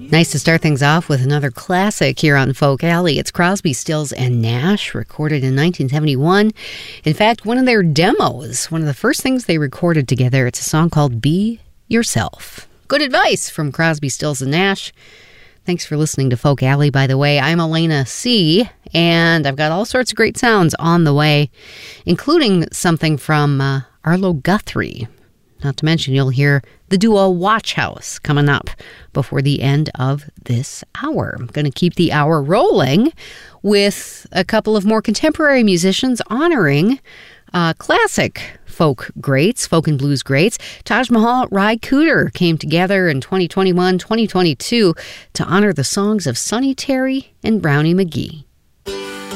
Nice to start things off with another classic here on Folk Alley. It's Crosby, Stills, and Nash, recorded in 1971. In fact, one of their demos, one of the first things they recorded together, it's a song called Be Yourself. Good advice from Crosby, Stills, and Nash. Thanks for listening to Folk Alley, by the way. I'm Elena C., and I've got all sorts of great sounds on the way, including something from Arlo Guthrie. Not to mention, you'll hear the duo Watch House coming up before the end of this hour. I'm going to keep the hour rolling with a couple of more contemporary musicians honoring classic folk greats, folk and blues greats. Taj Mahal, Ry Cooder came together in 2021-2022 to honor the songs of Sonny Terry and Brownie McGhee.